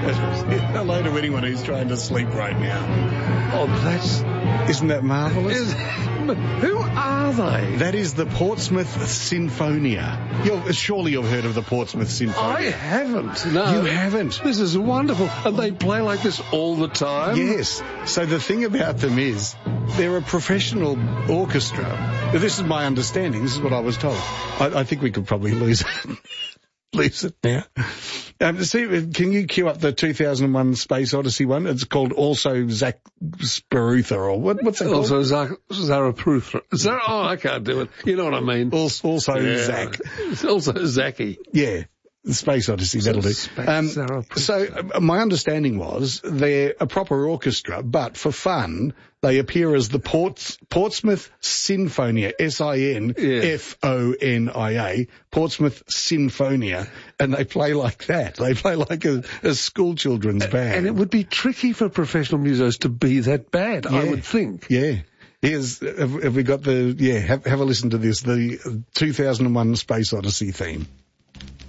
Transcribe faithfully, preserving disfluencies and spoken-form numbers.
Hello to anyone who's trying to sleep right now. Oh, that's... Isn't that marvellous? Is, who are they? That is the Portsmouth Sinfonia. You're, surely you've heard of the Portsmouth Sinfonia. I haven't. No. You haven't? This is wonderful. And they play like this all the time? Yes. So the thing about them is they're a professional orchestra. This is my understanding. This is what I was told. I, I think we could probably lose it. Lose it now. Um, see, can you cue up the two thousand one Space Odyssey one? It's called Also Zach Sparutha, or what, what's that called? Also Zach, Zarathustra. Zara, oh, I can't do it. You know what I mean. Also, also yeah. Zach. It's also Zachy. Yeah. The Space Odyssey, that'll do. Um, so uh, my understanding was they're a proper orchestra, but for fun, they appear as the Ports, Portsmouth Sinfonia, S I N F O N I A, Portsmouth Sinfonia, and they play like that. They play like a, a school children's band. And it would be tricky for professional musos to be that bad, yeah. I would think. Yeah. Here's, have, have we got the, yeah, have, have a listen to this, the two thousand one Space Odyssey theme.